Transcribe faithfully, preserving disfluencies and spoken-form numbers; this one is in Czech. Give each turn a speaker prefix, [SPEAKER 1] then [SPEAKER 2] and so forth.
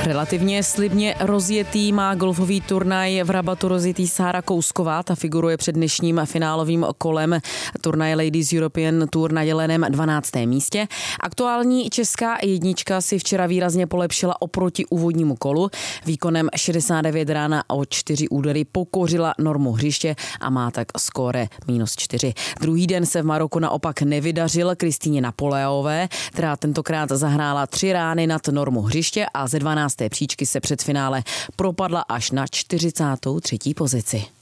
[SPEAKER 1] Relativně slibně rozjetý má golfový turnaj v Rabatu rozjetý Sára Kousková. Ta figuruje před dnešním finálovým kolem turnaje Ladies European Tour na děleném dvanáctém místě. Aktuální česká jednička si včera výrazně polepšila oproti úvodnímu kolu. Výkonem šedesát devět rána o čtyři údery pokořila normu hřiště a má tak skóre minus čtyři. Druhý den se v Maroku naopak nevydařil Kristýně Napoleové, která tentokrát zahrála tři rány nad normu hřiště a ze dvanácté příčky se před finále propadla až na čtyřicátou třetí pozici.